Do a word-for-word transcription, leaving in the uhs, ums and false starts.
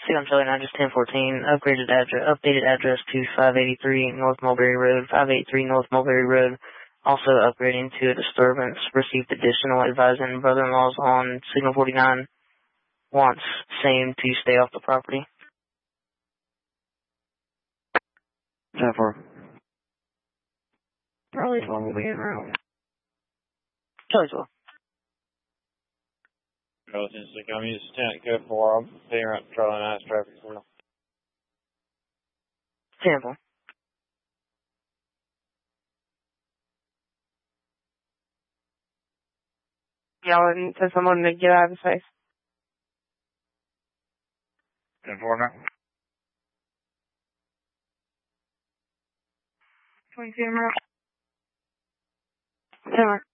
on Charlie nine, just ten fourteen, upgraded address, updated address to five eighty-three North Mulberry Road, five eighty-three North Mulberry Road, also upgrading to a disturbance, received additional advising brother-in-law's on Signal forty-nine, wants same to stay off the property. ten four. Charlie's one will be in route. Charlie's well. Charlie ten six, I'm using Lieutenant Code four, I'm paying around Charlie nine's traffic signal. Sample. Yelling to someone to get out of his face. ten four now. twenty-two in route. Ten